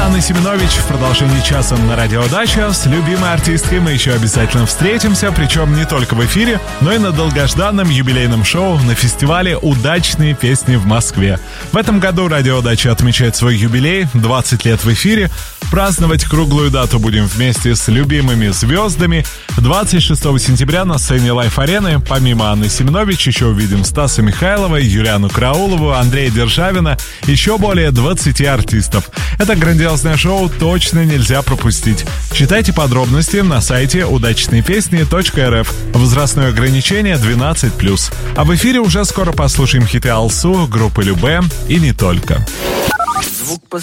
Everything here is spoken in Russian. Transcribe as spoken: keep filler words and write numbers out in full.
Анны Семенович в продолжении часа на Радио Дача. С любимой артисткой мы еще обязательно встретимся, причем не только в эфире, но и на долгожданном юбилейном шоу на фестивале «Удачные песни» в Москве. В этом году Радио Дача отмечает свой юбилей, двадцать лет в эфире. Праздновать круглую дату будем вместе с любимыми звездами. двадцать шестого сентября на сцене Лайф-арены помимо Анны Семенович еще увидим Стаса Михайлова, Юлиану Караулову, Андрея Державина, еще более двадцати артистов. Это грандиозное шоу точно нельзя пропустить. Читайте подробности на сайте удачные песни точка эр эф. Возрастное ограничение двенадцать плюс. А в эфире уже скоро послушаем хиты Алсу, группы Любэ и не только. Звук